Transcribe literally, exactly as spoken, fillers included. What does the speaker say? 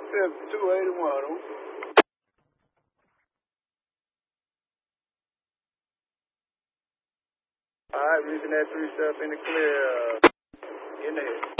fifty-two eighty-one. All right, reaching that three step in the clear. Uh, in the head.